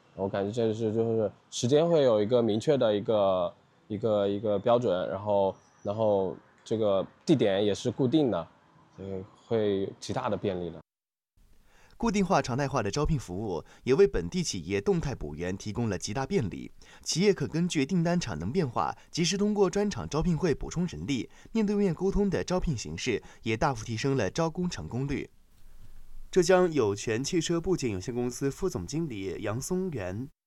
我感觉这是就是时间会有一个明确的一个标准，然后这个地点也是固定的，所以会有极大的便利的。 固定化、常态化的招聘服务也为本地企业动态补员提供了极大便利。企业可根据订单产能变化，及时通过专场招聘会补充人力，面对面沟通的招聘形式也大幅提升了招工成功率。浙江有权汽车部件有限公司副总经理杨松元